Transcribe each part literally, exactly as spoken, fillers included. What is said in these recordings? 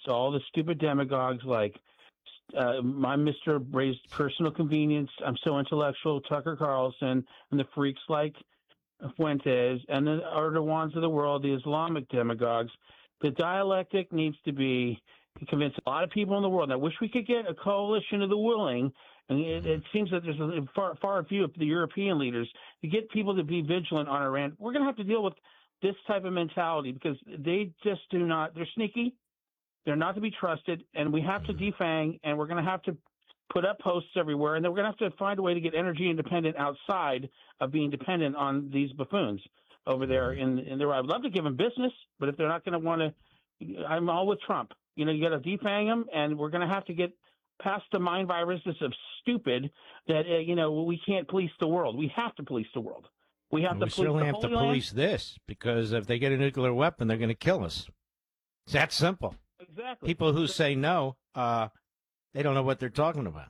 all the stupid demagogues like uh, my Mister Raised Personal Convenience, I'm so intellectual, Tucker Carlson, and the freaks like Fuentes, and the Erdogans of the world, the Islamic demagogues. The dialectic needs to be to convince a lot of people in the world. I wish we could get a coalition of the willing, and it, it seems that there's a far, far few of the European leaders to get people to be vigilant on Iran. We're going to have to deal with this type of mentality because they just do not, they're sneaky, they're not to be trusted, and we have to defang, and we're going to have to put up posts everywhere, and then we're going to have to find a way to get energy independent outside of being dependent on these buffoons over there in, in there. I'd love to give them business, but if they're not going to want to, I'm all with Trump. You know, you got to defang them, and we're going to have to get past the mind viruses of stupid that, uh, you know, we can't police the world. We have to police the world. We have well, to we police certainly the have Holy to police Land. this, because if they get a nuclear weapon, they're going to kill us. It's that simple. Exactly. People who say no, uh, they don't know what they're talking about.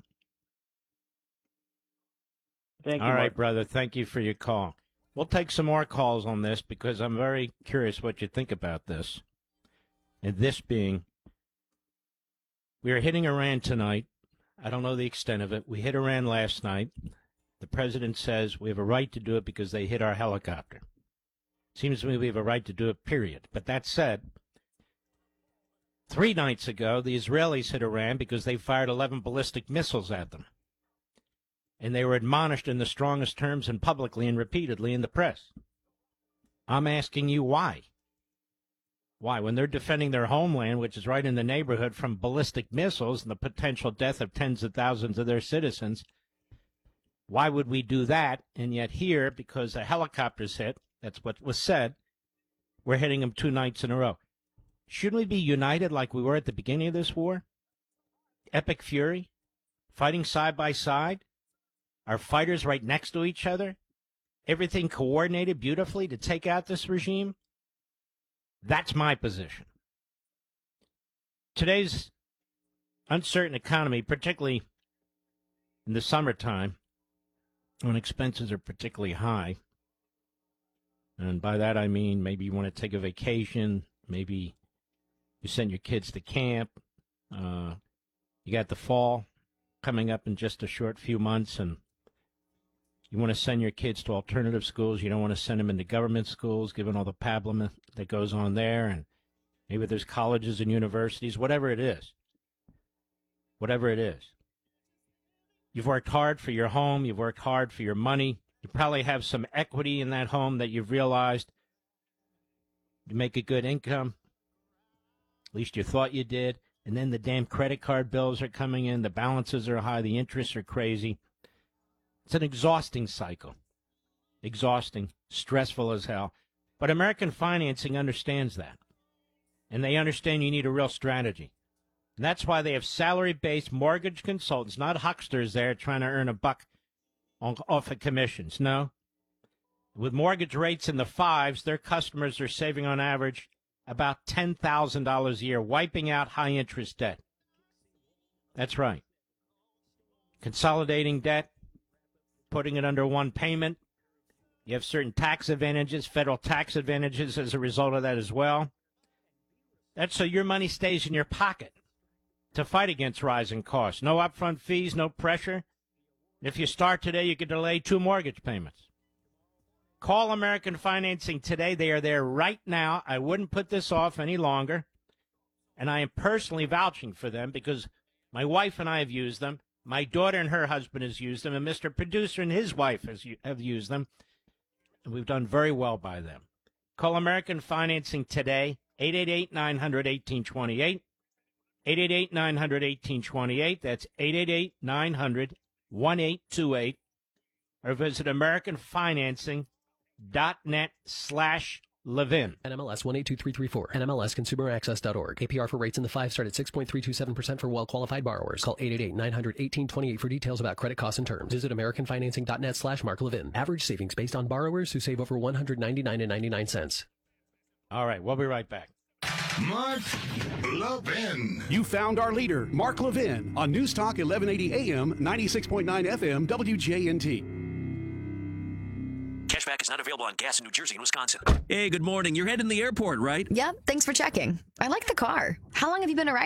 Thank you, All right, Mark. brother. Thank you for your call. We'll take some more calls on this because I'm very curious what you think about this. And this being, we are hitting Iran tonight. I don't know the extent of it. We hit Iran last night. The president says we have a right to do it because they hit our helicopter. Seems to me we have a right to do it, period. But that said, three nights ago, the Israelis hit Iran because they fired eleven ballistic missiles at them. And they were admonished in the strongest terms and publicly and repeatedly in the press. I'm asking you why. Why? When they're defending their homeland, which is right in the neighborhood, from ballistic missiles and the potential death of tens of thousands of their citizens, why would we do that? And yet here, because the helicopters hit, that's what was said, we're hitting them two nights in a row. Shouldn't we be united like we were at the beginning of this war? Epic fury? Fighting side by side? Our fighters right next to each other? Everything coordinated beautifully to take out this regime? That's my position. Today's uncertain economy, particularly in the summertime, when expenses are particularly high, and by that I mean maybe you want to take a vacation, maybe you send your kids to camp, uh, you got the fall coming up in just a short few months, and you want to send your kids to alternative schools. You don't want to send them into government schools, given all the pablum that goes on there. And maybe there's colleges and universities, whatever it is. Whatever it is. You've worked hard for your home. You've worked hard for your money. You probably have some equity in that home that you've realized. You make a good income. At least you thought you did. And then the damn credit card bills are coming in. The balances are high. The interests are crazy. It's an exhausting cycle. Exhausting, stressful as hell. But American Financing understands that. And they understand you need a real strategy. And that's why they have salary-based mortgage consultants, not hucksters there trying to earn a buck on, off of commissions. No. With mortgage rates in the fives, their customers are saving on average about ten thousand dollars a year, wiping out high-interest debt. That's right. Consolidating debt, putting it under one payment. You have certain tax advantages, federal tax advantages as a result of that as well. That's so your money stays in your pocket to fight against rising costs. No upfront fees, no pressure. If you start today, you can delay two mortgage payments. Call American Financing today. They are there right now. I wouldn't put this off any longer. And I am personally vouching for them because my wife and I have used them. My daughter and her husband has used them, and Mister Producer and his wife has, have used them. And we've done very well by them. Call American Financing today, eight eight eight, nine hundred, eighteen twenty-eight, eight eight eight, nine hundred, eighteen twenty-eight. That's eight eight eight, nine hundred, eighteen twenty-eight. Or visit americanfinancing.net slash Levin. N M L S one eight two three three four. N M L S consumer access dot org. A P R for rates in the five start at six point three two seven percent for well-qualified borrowers. Call eight eight eight, nine hundred, eighteen twenty-eight for details about credit costs and terms. Visit americanfinancing.net slash Mark Levin. Average savings based on borrowers who save over one hundred ninety-nine dollars and ninety-nine cents. All right, we'll be right back. Mark Levin. You found our leader, Mark Levin, on News Talk eleven eighty A M, ninety-six point nine F M, W J N T. Cashback is not available on gas in New Jersey and Wisconsin. Hey, good morning. You're heading to the airport, right? Yep, thanks for checking. I like the car. How long have you been a